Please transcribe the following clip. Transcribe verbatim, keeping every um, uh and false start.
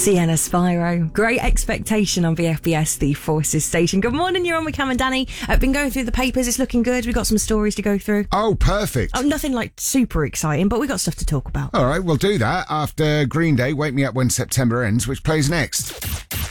Sienna Spyro. Great Expectation on V F B S, the Forces station. Good morning, you're on with Cam and Danny. I've been going through the papers, it's looking good. We've got some stories to go through. Oh, perfect. Oh, nothing like super exciting, but we've got stuff to talk about. All right, we'll do that after Green Day, Wake Me Up When September Ends, which plays next.